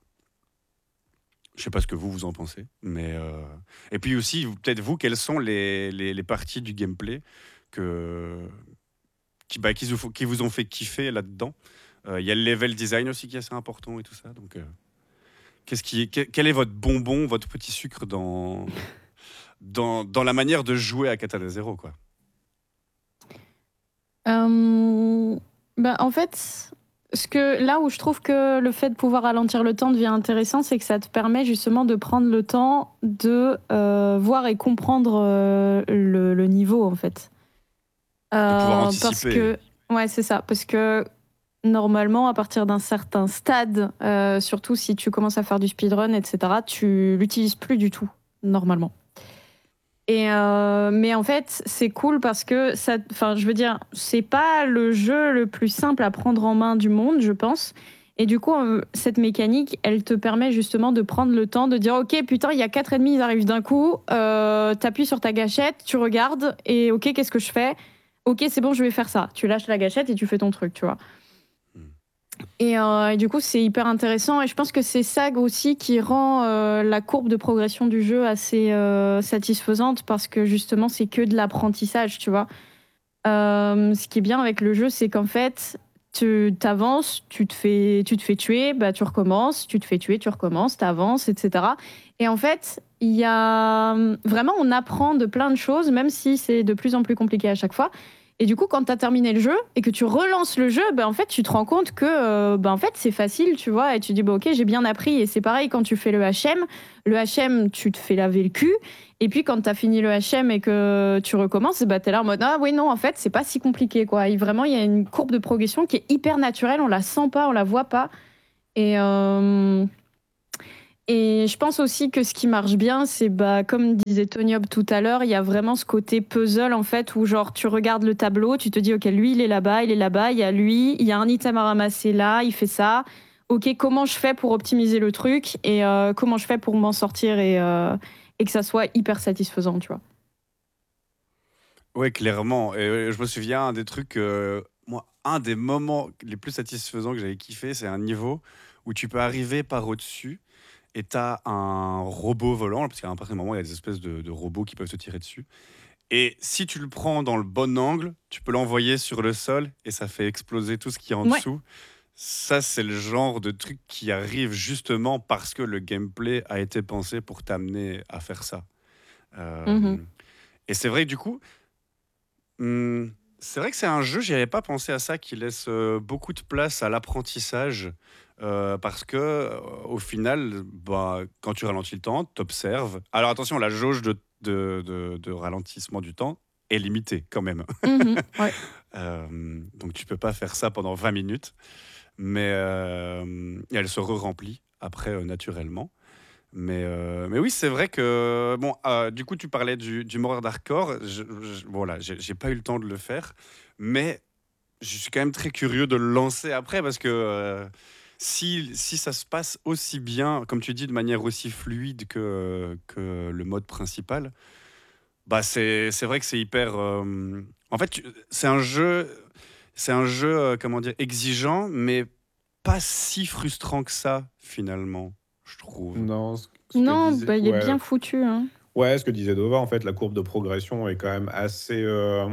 Je sais pas ce que vous, vous en pensez. Mais euh, et puis aussi, vous- peut-être vous, quelles sont les, les, les parties du gameplay que, qui, bah, qui, vous, qui vous ont fait kiffer là-dedans. Euh, Il y a le level design aussi qui est assez important et tout ça. Donc, euh, qu'est-ce qui, que- quel est votre bonbon, votre petit sucre dans, dans, dans la manière de jouer à Katana Zero, quoi? Euh, ben, en fait, ce que, là où je trouve que le fait de pouvoir ralentir le temps devient intéressant, c'est que ça te permet justement de prendre le temps de euh, voir et comprendre euh, le, le niveau, en fait. De pouvoir Euh, anticiper. parce que, ouais, c'est ça. Parce que normalement, à partir d'un certain stade, euh, surtout si tu commences à faire du speedrun, et cetera, tu l'utilises plus du tout, normalement. Et euh, mais en fait, c'est cool parce que ça, enfin, je veux dire, c'est pas le jeu le plus simple à prendre en main du monde, je pense. Et du coup, euh, cette mécanique, elle te permet justement de prendre le temps de dire, ok, putain, il y a quatre ennemis, ils arrivent d'un coup. Euh, t'appuies sur ta gâchette, tu regardes et ok, qu'est-ce que je fais? Ok, c'est bon, je vais faire ça. Tu lâches la gâchette et tu fais ton truc, tu vois. Et, euh, et du coup, c'est hyper intéressant. Et je pense que c'est ça aussi qui rend euh, la courbe de progression du jeu assez euh, satisfaisante parce que justement, c'est que de l'apprentissage, tu vois. Euh, ce qui est bien avec le jeu, c'est qu'en fait, tu t'avances, tu te fais, tu te fais tuer, bah, tu recommences, tu te fais tuer, tu recommences, t'avances, et cetera. Et en fait, il y a vraiment, on apprend de plein de choses, même si c'est de plus en plus compliqué à chaque fois. Et du coup, quand tu as terminé le jeu et que tu relances le jeu, ben en fait, tu te rends compte que euh, ben en fait, c'est facile, tu vois. Et tu dis, bah, ok, j'ai bien appris. Et c'est pareil quand tu fais le H M. Le H M, tu te fais laver le cul. Et puis, quand tu as fini le H M et que tu recommences, bah, tu es là en mode, ah oui, non, en fait, c'est pas si compliqué, quoi. Et vraiment, il y a une courbe de progression qui est hyper naturelle. On la sent pas, on la voit pas. Et. Euh... Et je pense aussi que ce qui marche bien, c'est bah, comme disait Tony Hop tout à l'heure, il y a vraiment ce côté puzzle en fait où genre tu regardes le tableau, tu te dis ok lui il est là-bas, il est là-bas, il y a lui, il y a un item à ramasser là, il fait ça. Ok, comment je fais pour optimiser le truc et euh, comment je fais pour m'en sortir et, euh, et que ça soit hyper satisfaisant, tu vois. Ouais, clairement. Et euh, je me souviens, un des trucs, euh, moi, un des moments les plus satisfaisants que j'avais kiffé, c'est un niveau où tu peux arriver par au-dessus et t'as un robot volant, parce qu'à un certain moment, il y a des espèces de, de robots qui peuvent te tirer dessus. Et si tu le prends dans le bon angle, tu peux l'envoyer sur le sol et ça fait exploser tout ce qui est en Ouais. dessous. Ça, c'est le genre de truc qui arrive justement parce que le gameplay a été pensé pour t'amener à faire ça. Euh, Mhm. Et c'est vrai que du coup, hum, c'est vrai que c'est un jeu, j'y avais pas pensé à ça, qui laisse euh, beaucoup de place à l'apprentissage. Euh, parce que euh, au final, bah, quand tu ralentis le temps, tu observes. Alors attention, la jauge de, de, de- de ralentissement du temps est limitée quand même. Mhm. Ouais. Euh, donc tu peux pas faire ça pendant vingt minutes, mais euh, et elle se re-remplit après euh, naturellement. Mais, euh, mais oui, c'est vrai que bon, euh, du coup, tu parlais du, du Mort d'Hardcore. Je, je- voilà, j'ai j'ai pas eu le temps de le faire, mais je suis quand même très curieux de le lancer après parce que euh, si, si ça se passe aussi bien, comme tu dis, de manière aussi fluide que, que le mode principal, bah c'est c'est vrai que c'est hyper. euh, en fait, tu- c'est un jeu, c'est un jeu, euh, comment dire, exigeant, mais pas si frustrant que ça finalement, je trouve. Non, ce, ce que Non, disait, bah, il est ouais, bien foutu, hein. ouais, ce que disait Dova, en fait, la courbe de progression est quand même assez, euh,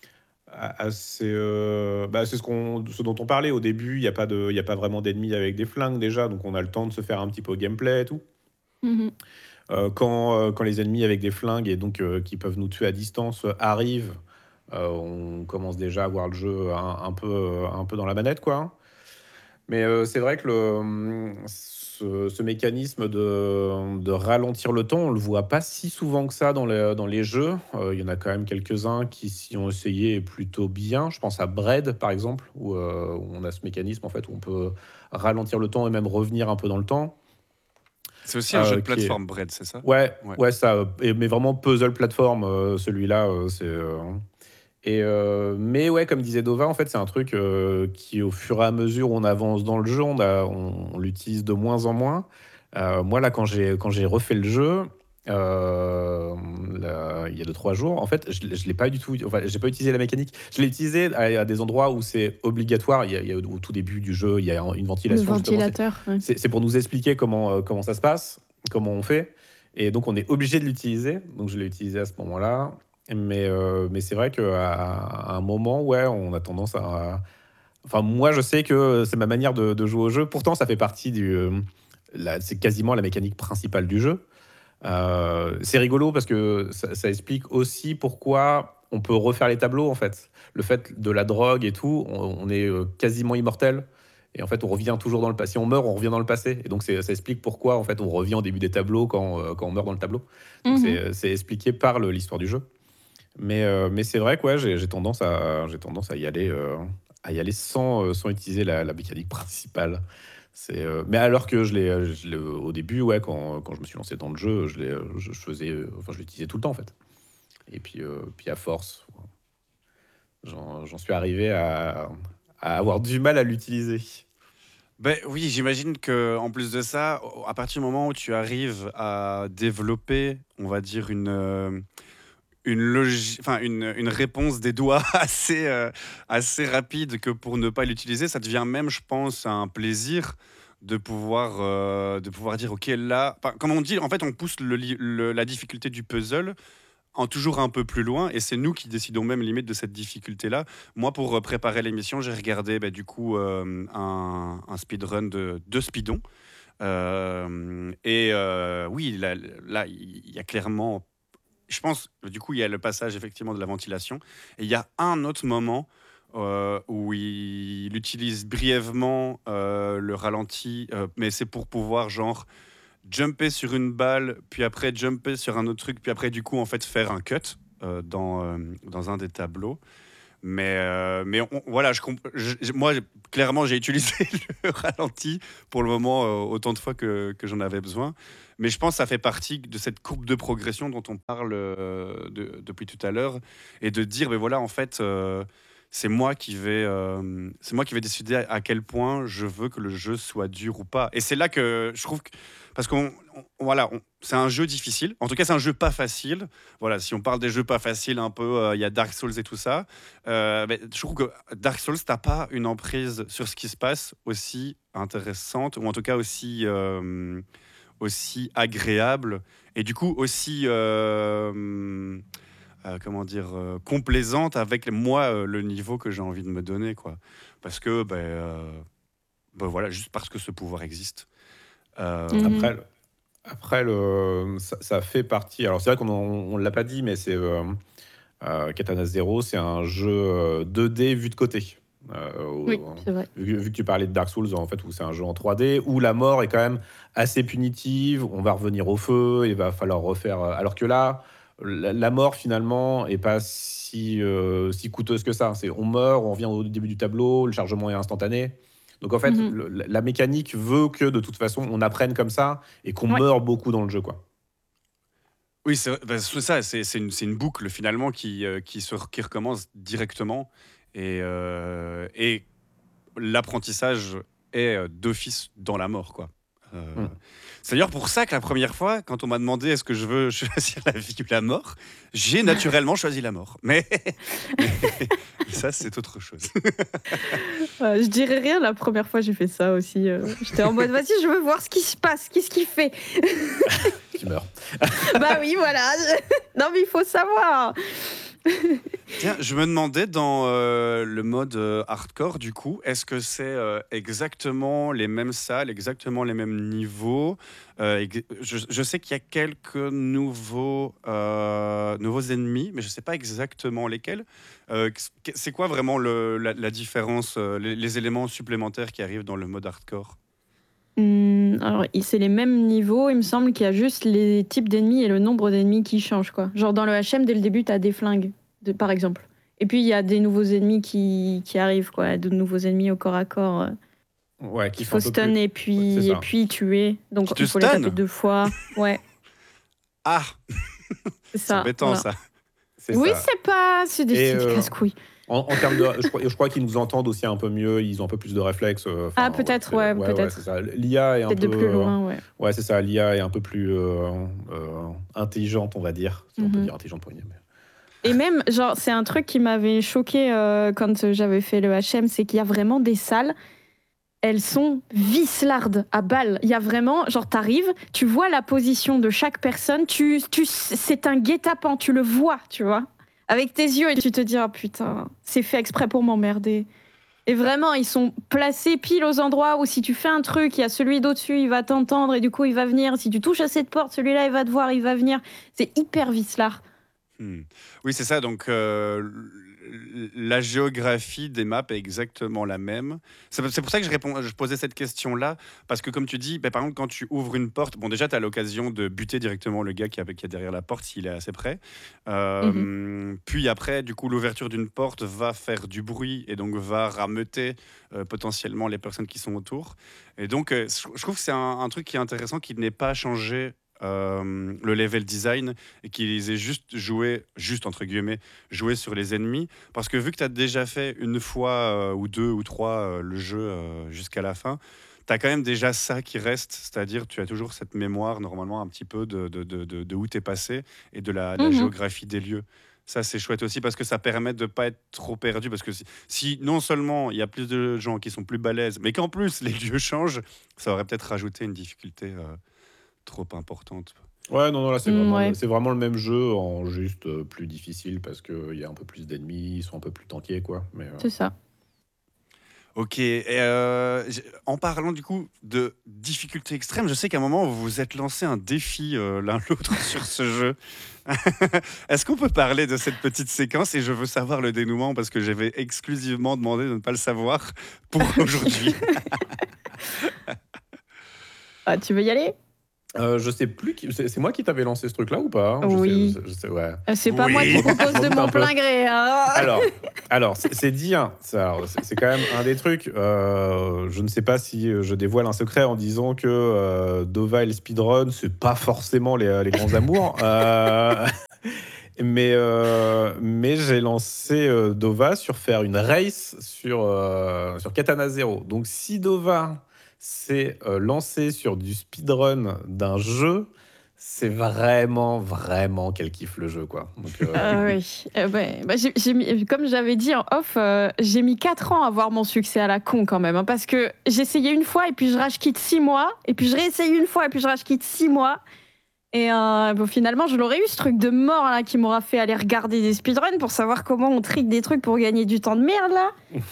a- assez, euh, bah, c'est ce qu'on, ce dont on parlait au début. Il n'y a pas de, il y a pas vraiment d'ennemis avec des flingues déjà, donc on a le temps de se faire un petit peu au gameplay et tout. Mhm. Euh, quand, euh, quand les ennemis avec des flingues et donc euh, qui peuvent nous tuer à distance euh, arrivent, euh, on commence déjà à voir le jeu un, un peu, euh, un peu dans la manette, quoi. Mais euh, c'est vrai que le, hum, ce, ce mécanisme de, de ralentir le temps, on le voit pas si souvent que ça dans les, dans les jeux. Euh, Il y en a quand même quelques-uns qui s'y ont essayé plutôt bien. Je pense à Braid, par exemple, où, euh, où on a ce mécanisme en fait où on peut ralentir le temps et même revenir un peu dans le temps, C'est aussi un jeu euh, de qui est plateforme, Bread, c'est ça? ouais, Ouais. ouais, ça, euh, et- mais vraiment puzzle plateforme, euh, celui-là, euh, c'est. euh, et euh, mais ouais, comme disait Dova, en fait, c'est un truc euh, qui, au fur et à mesure où on avance dans le jeu, on, a- on, on l'utilise de moins en moins. Euh, moi, là, quand j'ai quand j'ai refait le jeu, euh, là, il y a deux trois jours, en fait, je, je l'ai pas du tout. Enfin, j'ai pas utilisé la mécanique. Je l'ai utilisé à, à des endroits où c'est obligatoire. Il y, a, il y a au tout début du jeu, il y a une Le ventilation justement. C'est ventilateur, ouais. c'est- c'est pour nous expliquer comment euh, comment ça se passe, comment on fait. Et donc, on est obligé de l'utiliser. Donc, je l'ai utilisé à ce moment-là. Mais, euh, mais c'est vrai qu'à à un moment, ouais, on a tendance à. Enfin, moi, je sais que c'est ma manière de, de jouer au jeu. Pourtant, ça fait partie du. euh, la- c'est quasiment la mécanique principale du jeu. Euh, c'est rigolo parce que ça, ça explique aussi pourquoi on peut refaire les tableaux, en fait. Le fait de la drogue et tout, on, on est euh, quasiment immortel. Et en fait, on revient toujours dans le passé. Si on meurt, on revient dans le passé. Et donc, c'est- ça explique pourquoi, en fait, on revient au début des tableaux quand, euh, quand on meurt dans le tableau. Donc, Mhm. c'est c'est expliqué par le- l'histoire du jeu. Mais, euh, mais c'est vrai que ouais, j'ai j'ai tendance à, j'ai tendance à y aller, euh, à y aller sans, euh, sans utiliser la, la mécanique principale. C'est, euh, mais alors que je l'ai, je l'ai- au début, ouais, quand, quand je me suis lancé dans le jeu, je, l'ai, je, je faisais, euh, enfin, je l'utilisais tout le temps en fait. Et puis, euh, puis à force, j'en, j'en suis arrivé à, à avoir du mal à l'utiliser. Ben oui, j'imagine que en plus de ça, à partir du moment où tu arrives à développer, on va dire une euh, une logi- enfin une, une réponse des doigts assez euh, assez rapide que pour ne pas l'utiliser, ça devient même, je pense, un plaisir de pouvoir euh, de pouvoir dire ok là, enfin, comme on dit, en fait, on pousse le li- le- la difficulté du puzzle en toujours un peu plus loin, et c'est nous qui décidons même limite de cette difficulté-là. Moi, pour euh, préparer l'émission, j'ai regardé bah, du coup euh, un, un speedrun de, de Speedon. Euh, et euh, oui, là, là, il y a clairement, je pense, du coup, il y a le passage effectivement de la ventilation. Et il y a un autre moment euh, où il utilise brièvement euh, le ralenti, euh, mais c'est pour pouvoir genre jumper sur une balle, puis après jumper sur un autre truc, puis après du coup en fait faire un cut euh, dans, euh, dans un des tableaux. Mais, euh, mais on- voilà, je, comp- je- je- moi j'ai- clairement j'ai utilisé le ralenti pour le moment euh, autant de fois que, que j'en avais besoin. Mais je pense que ça fait partie de cette courbe de progression dont on parle euh, de- depuis tout à l'heure, et de dire ben voilà en fait euh, c'est moi qui vais euh, c'est moi qui vais décider à, à quel point je veux que le jeu soit dur ou pas. Et c'est là que je trouve que parce qu'on on- voilà on- c'est un jeu difficile. En tout cas c'est un jeu pas facile. Voilà, si on parle des jeux pas faciles un peu, euh, il y a Dark Souls et tout ça. Euh, mais je trouve que Dark Souls, t'as pas une emprise sur ce qui se passe aussi intéressante, ou en tout cas aussi, euh, aussi agréable, et du coup aussi, euh, euh, comment dire, euh, complaisante avec moi, euh, le niveau que j'ai envie de me donner, quoi. Parce que, ben, euh, ben voilà, juste parce que ce pouvoir existe. Euh, Mhm. Après, le- après le, ça, ça fait partie. Alors, c'est vrai qu'on ne l'a pas dit, mais c'est euh, euh, Katana Zero, c'est un jeu euh, deux D vu de côté. Euh, Oui, au- c'est vrai. vu, vu que tu parlais de Dark Souls, en fait, où c'est un jeu en trois D, où la mort est quand même assez punitive, on va revenir au feu, il va falloir refaire. euh, Alors que là, la, la mort finalement est pas si, euh, si coûteuse que ça. C'est on meurt, on revient au début du tableau, le chargement est instantané. Donc en fait, Mhm. le- la la mécanique veut que de toute façon on apprenne comme ça et qu'on Ouais. meurt beaucoup dans le jeu, quoi. oui, c'est ben, c'est ça, c'est c'est une, c'est une boucle finalement qui, euh, qui, se, qui recommence directement. Et, euh, et l'apprentissage est euh, d'office dans la mort, quoi. Euh, Mm. c'est d'ailleurs pour ça que la première fois, quand on m'a demandé est-ce que je veux choisir la vie ou la mort, j'ai naturellement choisi la mort. Mais, mais ça, c'est autre chose. Euh, je dirais rien la première fois j'ai fait ça aussi. euh, J'étais en mode vas-y, je veux voir ce qui se passe, qu'est-ce qu'il fait. Tu meurs. Bah oui, voilà. Non mais il faut savoir. Tiens, je me demandais dans euh, le mode euh, hardcore, du coup, est-ce que c'est euh, exactement les mêmes salles, exactement les mêmes niveaux? Euh, ex- je, je sais qu'il y a quelques nouveaux, euh, nouveaux ennemis, mais je ne sais pas exactement lesquels. Euh, qu- c'est quoi vraiment le- la, la différence, euh, les, les éléments supplémentaires qui arrivent dans le mode hardcore? Hum, alors, il- c'est les mêmes niveaux. Il me semble qu'il y a juste les types d'ennemis et le nombre d'ennemis qui changent, quoi. Genre dans le H M, dès le début, t'as des flingues, de, par exemple. Et puis il y a des nouveaux ennemis qui, qui arrivent, quoi. De nouveaux ennemis au corps à corps euh, Ouais, qui qu'il sont faut un peu plus. stun et Ouais, c'est puis, et ça. puis tuer. Donc Qui te il faut les taper stun? deux fois. Ouais, Ah, c'est c'est ça. embêtant Voilà. ça. C'est Oui, ça. c'est pas. C'est des Et petites euh, casse-couilles. en, en termes de, je crois, je crois qu'ils nous entendent aussi un peu mieux. Ils ont un peu plus de réflexes. euh, Ah, Enfin, ouais, peut-être, c'est- ouais, ouais, ouais, c'est peut-être. ça. L'I A est un Peut-être peu. de plus euh, loin, ouais. Ouais, c'est ça. L'I A est un peu plus euh, euh, intelligente, on va dire. Si on peut Mhm. dire intelligente pour une I A, mais- Et même, genre, c'est un truc qui m'avait choqué euh, quand j'avais fait le H M, c'est qu'il y a vraiment des salles, elles sont vislardes à balles. Il y a vraiment, genre, t'arrives, tu vois la position de chaque personne, tu, tu, c'est un guet-apens, tu le vois, tu vois, avec tes yeux, et tu te dis, ah putain, c'est fait exprès pour m'emmerder. Et vraiment, ils sont placés pile aux endroits où si tu fais un truc, il y a celui d'au-dessus, il va t'entendre et du coup, il va venir. Si tu touches à cette porte, celui-là, il va te voir, il va venir. C'est hyper vicelard. Hmm. Oui, c'est ça. Donc, euh, l- la géographie des maps est exactement la même. C'est c'est pour ça que je, réponds, je posais cette question-là. Parce que, comme tu dis, ben, par exemple, quand tu ouvres une porte, bon, déjà, tu as l'occasion de buter directement le gars qui, a- qui est derrière la porte s'il est assez près. Euh, Mhm. Puis après, du coup, l'ouverture d'une porte va faire du bruit et donc va rameuter euh, potentiellement les personnes qui sont autour. Et donc, euh, je je trouve que c'est un, un truc qui est intéressant, qui n'est pas changé euh, le level design et qu'ils aient juste joué, juste entre guillemets, joué sur les ennemis. Parce que vu que tu as déjà fait une fois euh, ou deux ou trois euh, le jeu euh, jusqu'à la fin, tu as quand même déjà ça qui reste. C'est-à-dire tu as toujours cette mémoire, normalement, un petit peu de, de, de, de, de où tu es passé et de la, de la Mhm. géographie des lieux. Ça, c'est chouette aussi parce que ça permet de ne pas être trop perdu. Parce que si, si non seulement il y a plus de gens qui sont plus balèzes, mais qu'en plus les lieux changent, ça aurait peut-être rajouté une difficulté euh, trop importante. Ouais, non, non, là, c'est Mm, vraiment, ouais, le- c'est vraiment le même jeu en juste euh, plus difficile parce qu'il y a un peu plus d'ennemis, ils sont un peu plus tankiers, quoi. Mais, euh, c'est ça. Ok, et euh, j- en parlant du coup de difficultés extrêmes, je sais qu'à un moment vous vous êtes lancé un défi euh, l'un l'autre sur ce jeu. Est-ce qu'on peut parler de cette petite séquence et je veux savoir le dénouement parce que j'avais exclusivement demandé de ne pas le savoir pour aujourd'hui. Ah, tu veux y aller? euh, je sais plus, qui- c'est c'est moi qui t'avais lancé ce truc-là ou pas? Je sais, Oui. je sais, ouais. Euh, C'est pas moi Oui. qui propose J'en de doute un mon peu. plein gré. Hein. Alors, alors c'est c'est dire, ça, alors, c'est c'est quand même un des trucs. euh, je ne sais pas si euh, je dévoile un secret en disant que euh, Dova et le speedrun, c'est pas forcément les, les grands amours. Euh, mais euh, mais j'ai lancé euh, Dova sur faire une race sur, euh, sur Katana Zero. Donc, si Dova s'est euh, lancé sur du speedrun d'un jeu, c'est vraiment, vraiment qu'elle kiffe le jeu, quoi. Donc, euh, Euh, oui. Euh, ouais. Bah, j'ai- j'ai mis- comme j'avais dit en off, euh, j'ai mis quatre ans à avoir mon succès à la con quand même. Hein, parce que j'essayais une fois et puis je rage quitte six mois. Et puis je réessaye une fois et puis je rage quitte six mois. Et euh, bon, finalement, je l'aurais eu ce truc de mort là qui m'aura fait aller regarder des speedruns pour savoir comment on trick des trucs pour gagner du temps de merde là.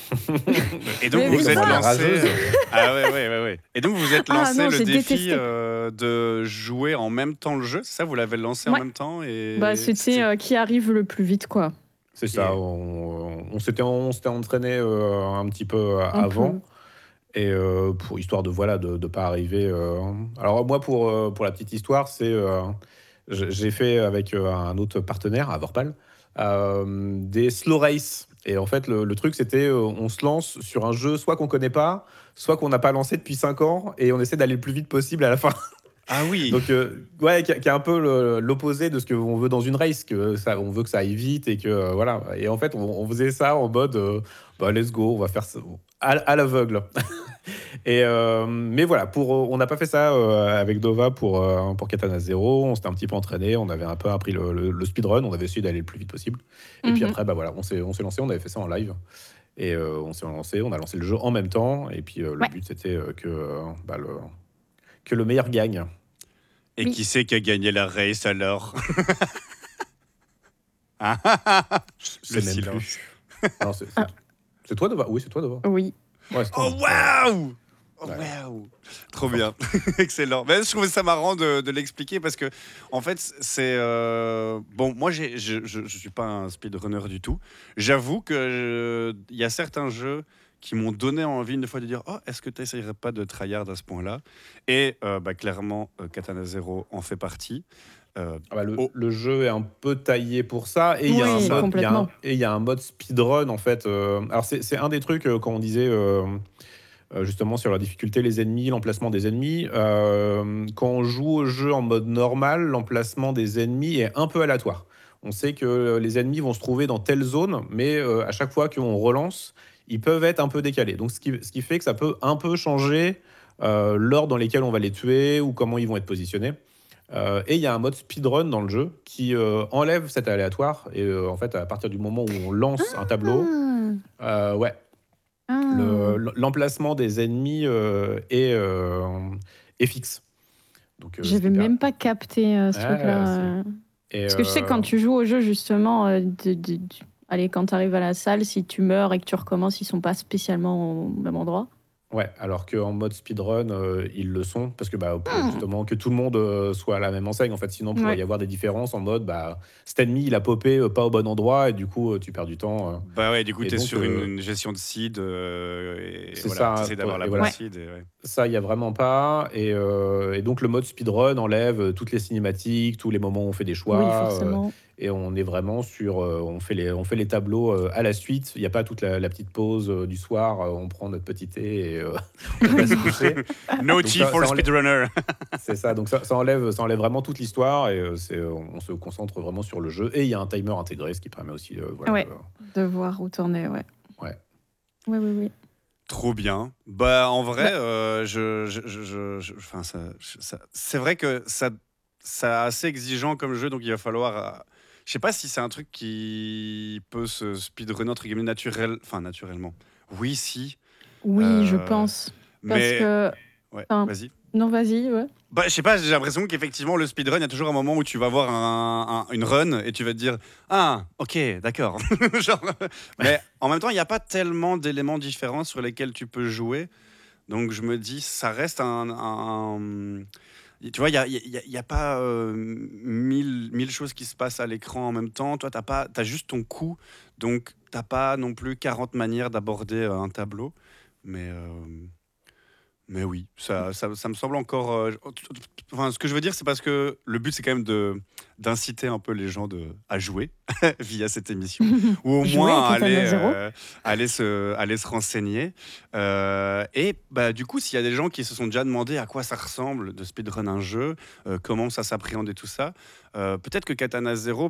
Et donc Mais vous vous êtes putain. La lancé. rageuse. Ah ouais, ouais, ouais, ouais. Et donc vous vous êtes Ah lancé non, le j'ai défi détesté. euh, de jouer en même temps le jeu, c'est ça? Vous l'avez lancé en Ouais. même temps et Bah, c'était euh, qui arrive le plus vite quoi. C'est Ok. ça, on, on s'était on s'était entraîné euh, un petit peu Un peu. avant, et euh, pour histoire de voilà de ne pas arriver. euh, Alors moi pour euh, pour la petite histoire, c'est euh, j'ai j'ai fait avec euh, un autre partenaire, à Vorpal, euh, des slow race. Et en fait le, le truc c'était euh, on se lance sur un jeu soit qu'on connaît pas, soit qu'on n'a pas lancé depuis cinq ans, et on essaie d'aller le plus vite possible à la fin. Ah oui. Donc, euh, ouais, qui, qui est un peu le- l'opposé de ce qu'on veut dans une race, que ça, on veut que ça aille vite et que euh, voilà. Et en fait, on, on faisait ça en mode, euh, bah, let's go, on va faire ça à, à l'aveugle. Et euh, mais voilà, pour, euh, on n'a pas fait ça euh, avec Dova pour euh, pour Katana Zero. On s'était un petit peu entraîné, on avait un peu appris le, le- le speedrun, on avait essayé d'aller le plus vite possible. Et puis Mhm. après, bah voilà, on s'est on s'est lancé, on avait fait ça en live. Et euh, on s'est lancé, on a lancé le jeu en même temps. Et puis euh, le Ouais. but c'était euh, que euh, bah, le que le meilleur gagne. Et Oui. qui c'est qui a gagné la race alors? Ah, ah, ah, ah. Je Le sais même silence. plus. Non, c'est Ah. c'est- c'est toi, Dova? Oui, c'est toi, Dova. Oui. Ouais, c'est toi. Oh waouh! Oh, Ouais. waouh! Trop bien, excellent. Mais je trouvais ça marrant de, de l'expliquer parce que, en fait, c'est. euh, Bon, moi, j'ai- je ne suis pas un speedrunner du tout. J'avoue qu'il y a certains jeux qui m'ont donné envie une fois de dire oh, est-ce que tu n'essayerais pas de tryhard à ce point-là? Et euh, bah, clairement, euh, Katana Zero en fait partie. Euh, Ah bah, le, Oh. le jeu est un peu taillé pour ça, et il y a un Oui, mode, il y a un- complètement. et il y a un mode speedrun en fait. euh, alors c'est c'est un des trucs euh, quand on disait euh, euh, justement sur la difficulté, les ennemis, l'emplacement des ennemis. euh, quand on joue au jeu en mode normal, l'emplacement des ennemis est un peu aléatoire. On sait que les ennemis vont se trouver dans telle zone, mais euh, à chaque fois qu'on relance, ils peuvent être un peu décalés. Donc ce qui, ce qui fait que ça peut un peu changer euh, l'ordre dans lesquels on va les tuer ou comment ils vont être positionnés. Euh, et il y a un mode speedrun dans le jeu qui euh, enlève cet aléatoire. Et euh, en fait, à partir du moment où on lance un tableau, Ah. euh, ouais, Ah. le- l'emplacement des ennemis euh, est, euh, est fixe. Donc, euh, ce J'avais qui per- même pas capté euh, ce Ouais, truc-là. c'est- euh. et, Parce que je sais que euh, quand tu joues au jeu, justement, euh, de, de- du- allez, quand tu arrives à la salle, si tu meurs et que tu recommences, ils sont pas spécialement au même endroit. Ouais, alors qu'en mode speedrun, euh, ils le sont, parce que bah, pour Hmm. justement que tout le monde euh, soit à la même enseigne, en fait, sinon il pourrait Ouais. y avoir des différences en mode, bah, cet ennemi, il a popé euh, pas au bon endroit, et du coup, euh, tu perds du temps. euh. Bah ouais, du coup, Et tu es donc, sur euh, une, une gestion de seed euh, et C'est voilà, ça, tu essaies d'avoir la et bonne voilà. seed. Et ouais. Ça, il y a vraiment pas. Et, euh, et donc, le mode speedrun enlève euh, toutes les cinématiques, tous les moments où on fait des choix. Oui, euh, forcément. et on est vraiment sur, euh, on fait les, on fait les tableaux euh, à la suite. Il n'y a pas toute la, la petite pause euh, du soir. euh, on prend notre petit thé et euh, on va se coucher. No Donc tea ça, for ça enlève, speedrunner. c'est ça. Donc ça, ça enlève, ça enlève vraiment toute l'histoire et euh, c'est, on se concentre vraiment sur le jeu. Et il y a un timer intégré, ce qui permet aussi, euh, voilà, Ouais, de- de voir où t'en es, ouais. ouais. Oui, oui, oui. Trop bien. Bah, en vrai, Bah, euh, je, je, je, je- je- enfin, ça, je- ça- c'est vrai que ça, ça assez exigeant comme jeu, donc il va falloir. euh, je sais pas si c'est un truc qui peut se speedrunner entre guillemets naturel, enfin naturellement. Oui, si. oui, je Euh, pense. Parce mais que. ouais, Enfin, vas-y. non, vas-y, ouais. Bah, je sais pas, j'ai l'impression qu'effectivement, le speedrun, il y a toujours un moment où tu vas voir un- un- une run et tu vas te dire ah, ok, d'accord. Genre, mais en même temps, il n'y a pas tellement d'éléments différents sur lesquels tu peux jouer. Donc, je me dis, ça reste un. un- tu vois, il n'y a, il y a- il y a pas euh, mille, mille choses qui se passent à l'écran en même temps. Toi, tu as juste ton coup. Donc, tu n'as pas non plus quarante manières d'aborder euh, un tableau. Mais. euh, mais oui, ça, ça, ça me semble encore. euh, enfin, ce que je veux dire, c'est parce que le but, c'est quand même de d'inciter un peu les gens de, à jouer via cette émission, ou au Jouer à moins à aller, Katana Zero. euh, aller, se, aller se renseigner. Euh, et bah, du coup, s'il y a des gens qui se sont déjà demandé à quoi ça ressemble de speedrun un jeu, euh, comment ça s'appréhende et tout ça, euh, peut-être que Katana Zero